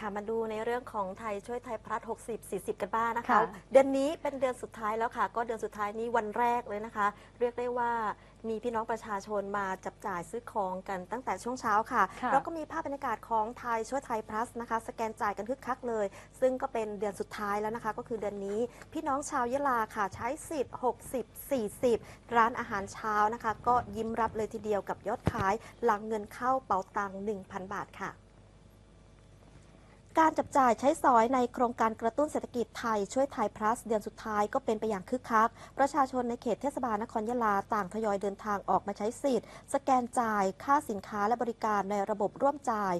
ค่ะมาดูในเรื่องของไทยช่วยไทยพลัส60-40กันบ้างนะคะค่ะเดือนนี้เป็นเดือนสุดท้ายแล้วค่ะก็เดือนสุดท้ายนี้วันแรกเลยนะคะเรียกได้ว่ามีพี่น้องประชาชนมาจับจ่ายซื้อของกันตั้งแต่ช่วงเช้าค่ะแล้วก็มีภาพบรรยากาศของไทยช่วยไทยพลัสนะคะสแกนจ่ายกันคึกคักเลยซึ่งก็เป็นเดือนสุดท้ายแล้วนะคะก็คือเดือนนี้พี่น้องชาวยะลาค่ะใช้สิทธิ์60-40ร้านอาหารเช้านะคะก็ยิ้มรับเลยทีเดียวกับยอดขายหลังเงินเข้าเป๋าตังค์ 1,000 บาทค่ะการจับจ่ายใช้สอยในโครงการกระตุ้นเศรษฐกิจไทยช่วยไทยพลัสเดือนสุดท้ายก็เป็นไปอย่างคึกคักประชาชนในเขตเทศบาลนครยะลาต่างทยอยเดินทางออกมาใช้สิทธิ์สแกนจ่ายค่าสินค้าและบริการในระบบร่วมจ่าย